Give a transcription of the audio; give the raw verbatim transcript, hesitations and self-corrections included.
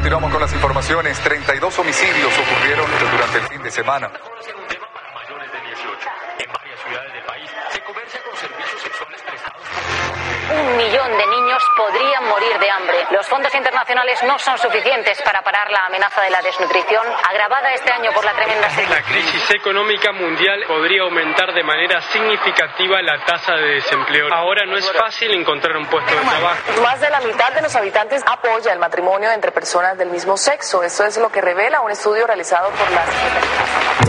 Continuamos con las informaciones. treinta y dos homicidios ocurrieron durante el fin de semana. Un tema para mayores de dieciocho. En varias ciudades del país se comercia con servicios sexuales prestados por... Un millón de niños podrían morir de hambre. Los fondos internacionales no son suficientes para parar la amenaza de la desnutrición, agravada este año por la tremenda sequía. La crisis económica mundial podría aumentar de manera significativa la tasa de desempleo. Ahora no es fácil encontrar un puesto de trabajo. Más de la mitad de los habitantes apoya el matrimonio entre personas del mismo sexo. Esto es lo que revela un estudio realizado por la Secretaría.